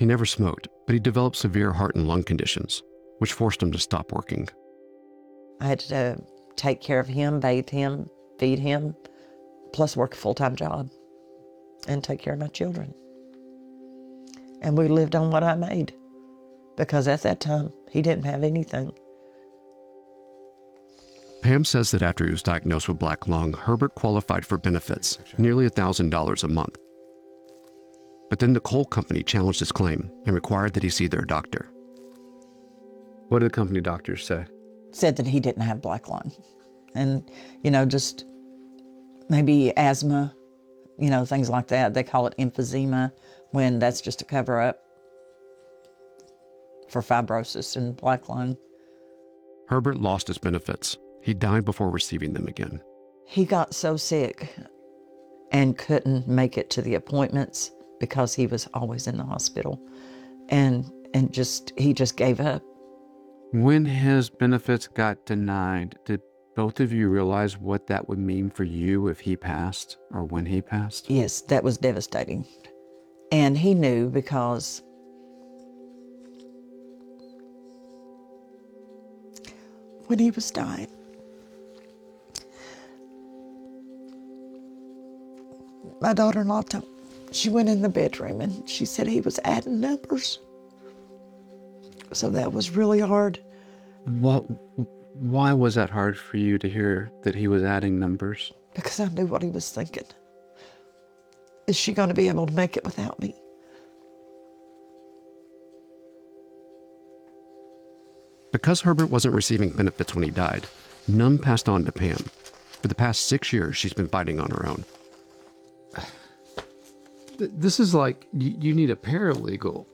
He never smoked, but he developed severe heart and lung conditions, which forced him to stop working. I had to take care of him, bathe him, feed him, plus work a full-time job and take care of my children. And we lived on what I made, because at that time, he didn't have anything. Pam says that after he was diagnosed with black lung, Herbert qualified for benefits, nearly $1,000 a month. But then the coal company challenged his claim and required that he see their doctor. What did the company doctors say? Said that he didn't have black lung. And, just maybe asthma, things like that. They call it emphysema, when that's just a cover-up for fibrosis and black lung. Herbert lost his benefits. He died before receiving them again. He got so sick and couldn't make it to the appointments because he was always in the hospital. And he just gave up. When his benefits got denied, did both of you realize what that would mean for you if he passed or when he passed? Yes, that was devastating. And he knew, because when he was dying, my daughter-in-law, she went in the bedroom and she said he was adding numbers. So that was really hard. Why was that hard for you to hear that he was adding numbers? Because I knew what he was thinking. Is she going to be able to make it without me? Because Herbert wasn't receiving benefits when he died, none passed on to Pam. For the past 6 years, she's been fighting on her own. This is like, you need a paralegal.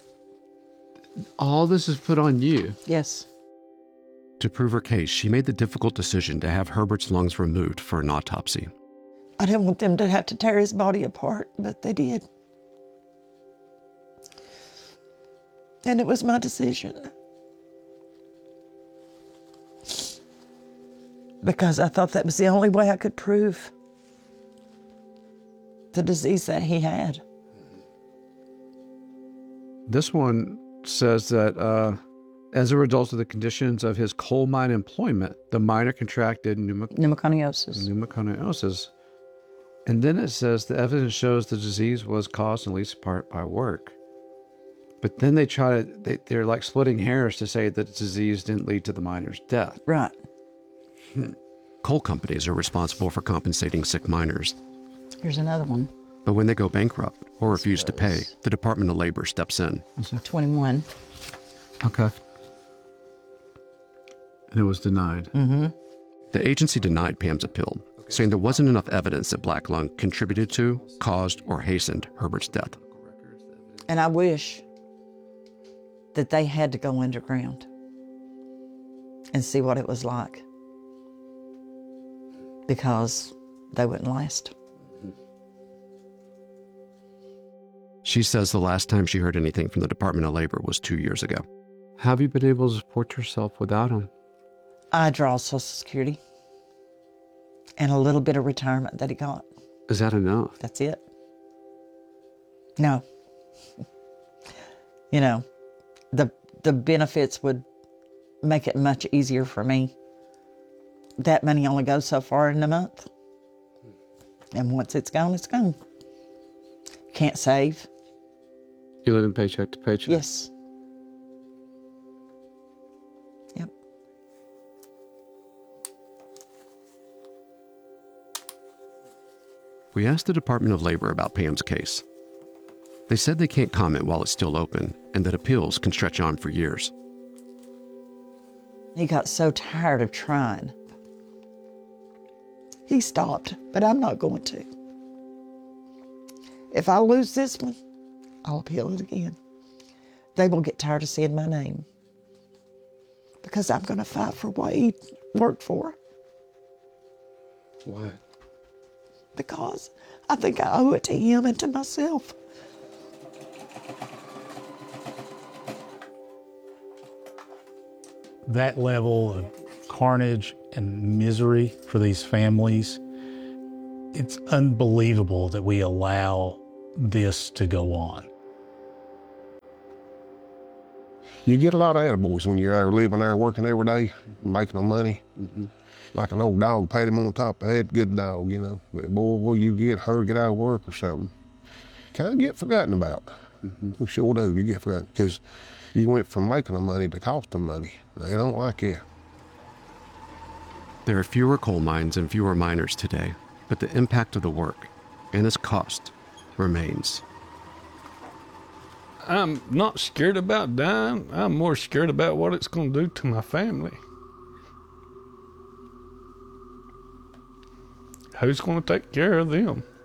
All this is put on you. Yes. To prove her case, she made the difficult decision to have Herbert's lungs removed for an autopsy. I didn't want them to have to tear his body apart, but they did. And it was my decision. Because I thought that was the only way I could prove the disease that he had. This one says that as a result of the conditions of his coal mine employment, the miner contracted pneumoconiosis. And then it says the evidence shows the disease was caused in least part by work. But then they're like splitting hairs to say that the disease didn't lead to the miner's death. Right. Coal companies are responsible for compensating sick miners. Here's another one. But when they go bankrupt or refuse to pay, the Department of Labor steps in. 21. Okay. And it was denied. Mm-hmm. The agency denied Pam's appeal, saying there wasn't enough evidence that black lung contributed to, caused, or hastened Herbert's death. And I wish that they had to go underground and see what it was like, because they wouldn't last. She says the last time she heard anything from the Department of Labor was 2 years ago. Have you been able to support yourself without him? I draw Social Security and a little bit of retirement that he got. Is that enough? That's it. No. The benefits would make it much easier for me. That money only goes so far in a month. And once it's gone, it's gone. Can't save. You live in paycheck to paycheck? Yes. Yep. We asked the Department of Labor about Pam's case. They said they can't comment while it's still open and that appeals can stretch on for years. He got so tired of trying. He stopped, but I'm not going to. If I lose this one, I'll appeal it again. They will get tired of seeing my name, because I'm going to fight for what he worked for. Why? Because I think I owe it to him and to myself. That level of carnage and misery for these families, it's unbelievable that we allow this to go on. You get a lot of attaboys when you're there living there, working every day, making the money. Like an old dog, pat him on the top of the head, good dog, you know. But boy, you get hurt, get out of work or something, kind of get forgotten about. We sure do, you get forgotten. Because you went from making the money to costing money. They don't like it. There are fewer coal mines and fewer miners today, but the impact of the work and its cost remains. I'm not scared about dying. I'm more scared about what it's going to do to my family. Who's going to take care of them?